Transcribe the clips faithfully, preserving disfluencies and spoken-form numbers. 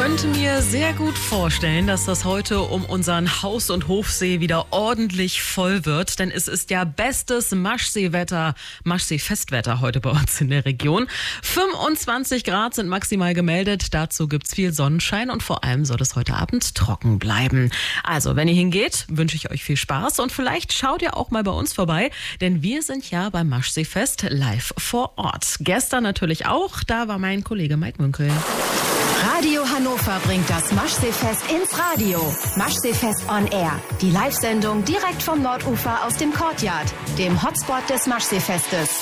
könnte mir sehr gut vorstellen, dass das heute um unseren Haus- und Hofsee wieder ordentlich voll wird. Denn es ist ja bestes Maschseewetter, Maschsee-Festwetter heute bei uns in der Region. fünfundzwanzig Grad sind maximal gemeldet. Dazu gibt's viel Sonnenschein und vor allem soll es heute Abend trocken bleiben. Also, wenn ihr hingeht, wünsche ich euch viel Spaß und vielleicht schaut ihr auch mal bei uns vorbei. Denn wir sind ja beim Maschseefest live vor Ort. Gestern natürlich auch. Da war mein Kollege Mike Münkel. Radio Hannover bringt das Maschseefest ins Radio. Maschseefest on Air. Die Live-Sendung direkt vom Nordufer aus dem Courtyard, dem Hotspot des Maschseefestes.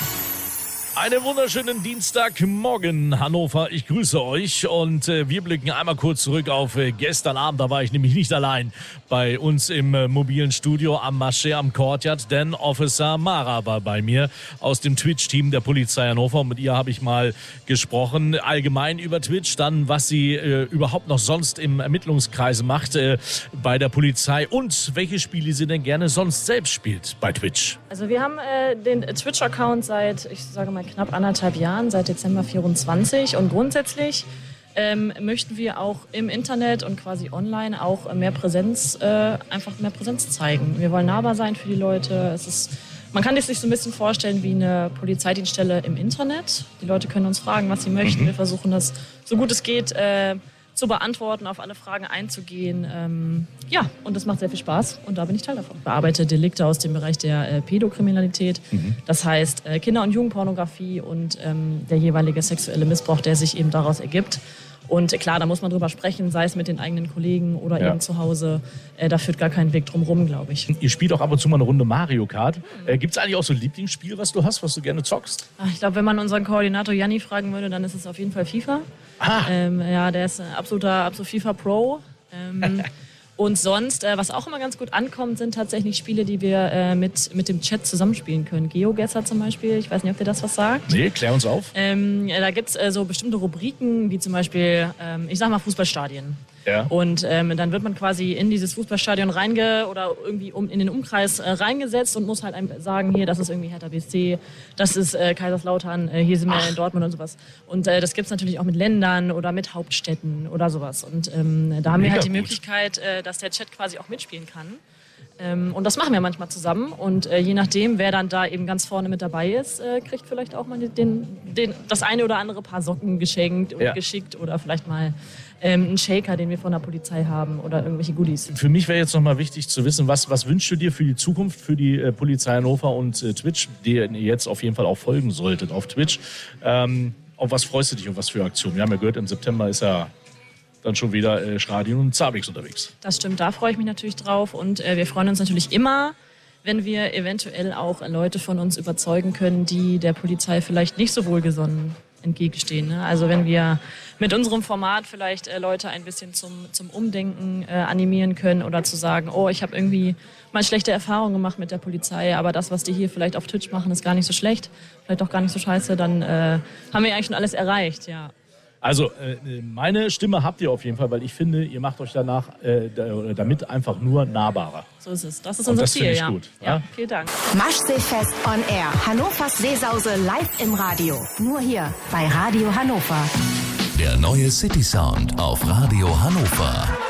Einen wunderschönen Dienstagmorgen, Hannover. Ich grüße euch und äh, wir blicken einmal kurz zurück auf äh, gestern Abend. Da war ich nämlich nicht allein bei uns im äh, mobilen Studio am Maschsee am Courtyard, denn Officer Mara war bei mir aus dem Twitch-Team der Polizei Hannover. Und mit ihr habe ich mal gesprochen, allgemein über Twitch, dann was sie äh, überhaupt noch sonst im Ermittlungskreis macht äh, bei der Polizei und welche Spiele sie denn gerne sonst selbst spielt bei Twitch. Also wir haben äh, den Twitch-Account seit, ich sage mal, knapp anderthalb Jahren, seit Dezember vierundzwanzig. Und grundsätzlich ähm, möchten wir auch im Internet und quasi online auch mehr Präsenz, äh, einfach mehr Präsenz zeigen. Wir wollen nahbar sein für die Leute. Es ist, man kann es sich so ein bisschen vorstellen wie eine Polizeidienststelle im Internet. Die Leute können uns fragen, was sie möchten. Mhm. Wir versuchen das, so gut es geht, äh, zu beantworten, auf alle Fragen einzugehen. Ähm, ja, und das macht sehr viel Spaß und da bin ich Teil davon. Ich bearbeite Delikte aus dem Bereich der äh, Pädokriminalität, mhm. das heißt äh, Kinder- und Jugendpornografie und ähm, der jeweilige sexuelle Missbrauch, der sich eben daraus ergibt. Und äh, klar, da muss man drüber sprechen, sei es mit den eigenen Kollegen oder ja. eben zu Hause. Äh, da führt gar kein Weg drum rum, glaube ich. Ihr spielt auch ab und zu mal eine Runde Mario Kart. Mhm. Äh, Gibt es eigentlich auch so ein Lieblingsspiel, was du hast, was du gerne zockst? Ach, ich glaube, wenn man unseren Koordinator Janni fragen würde, dann ist es auf jeden Fall FIFA. Ah. Ähm, ja, der ist ein absoluter, absolut FIFA-Pro. Ähm, und sonst, äh, was auch immer ganz gut ankommt, sind tatsächlich Spiele, die wir äh, mit, mit dem Chat zusammenspielen können. GeoGuessr zum Beispiel, ich weiß nicht, ob dir das was sagt. Nee, klär uns auf. Ähm, ja, da gibt es äh, so bestimmte Rubriken, wie zum Beispiel, ähm, ich sag mal, Fußballstadien. Ja. Und ähm, dann wird man quasi in dieses Fußballstadion reinge oder irgendwie um, in den Umkreis äh, reingesetzt und muss halt einem sagen, hier, das ist irgendwie Hertha B S C, das ist äh, Kaiserslautern, äh, hier sind wir Ach. in Dortmund und sowas. Und äh, das gibt's natürlich auch mit Ländern oder mit Hauptstädten oder sowas. Und ähm, da haben Mega wir halt die gut. Möglichkeit, äh, dass der Chat quasi auch mitspielen kann. Ähm, und das machen wir manchmal zusammen. Und äh, je nachdem, wer dann da eben ganz vorne mit dabei ist, äh, kriegt vielleicht auch mal den, den, das eine oder andere Paar Socken geschenkt und ja. geschickt oder vielleicht mal ähm, einen Shaker, den wir von der Polizei haben oder irgendwelche Goodies. Für mich wäre jetzt noch mal wichtig zu wissen, was, was wünschst du dir für die Zukunft, für die äh, Polizei Hannover und äh, Twitch, der ihr jetzt auf jeden Fall auch folgen solltet auf Twitch. Ähm, auf was freust du dich und was für Aktionen? Wir haben ja gehört, im September ist ja dann schon wieder äh, Schradien und Zabix unterwegs. Das stimmt, da freue ich mich natürlich drauf und äh, wir freuen uns natürlich immer, wenn wir eventuell auch äh, Leute von uns überzeugen können, die der Polizei vielleicht nicht so wohlgesonnen entgegenstehen. Ne? Also wenn wir mit unserem Format vielleicht äh, Leute ein bisschen zum, zum Umdenken äh, animieren können oder zu sagen, oh, ich habe irgendwie mal schlechte Erfahrungen gemacht mit der Polizei, aber das, was die hier vielleicht auf Twitch machen, ist gar nicht so schlecht, vielleicht auch gar nicht so scheiße, dann äh, haben wir eigentlich schon alles erreicht, ja. Also äh, meine Stimme habt ihr auf jeden Fall, weil ich finde, ihr macht euch danach äh, damit einfach nur nahbarer. So ist es. Das ist und unser das Ziel, ich ja. gut. Ja, ja, vielen Dank. Maschseefest on Air. Hannovers Seesause live im Radio. Nur hier bei Radio Hannover. Der neue City Sound auf Radio Hannover.